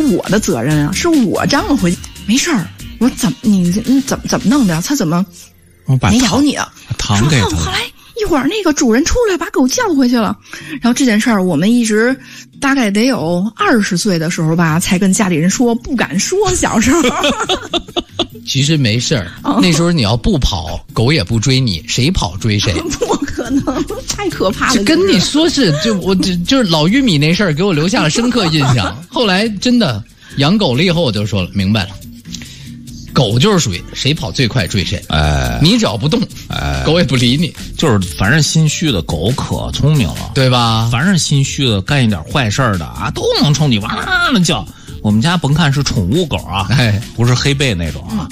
我的责任啊，是我让了回去，没事儿。我说你怎么弄的？他怎么没咬你啊？ 糖给他。 后来一会儿那个主人出来把狗叫回去了，然后这件事儿我们一直大概得有20岁的时候吧，才跟家里人说，不敢说。小时候其实没事儿，那时候你要不跑，狗也不追你，谁跑追谁？ 不可能，太可怕了。 就跟你说是，就是老玉米那事儿给我留下了深刻印象。后来真的养狗了以后，我就说了，明白了。狗就是属于谁跑最快追谁，你只要不动，狗也不理你。 就是凡是心虚的狗可聪明了， 对吧？ 凡是心虚的干一点坏事的啊，都能冲你哇的叫。我们家甭看是宠物狗啊，不是黑背那种啊。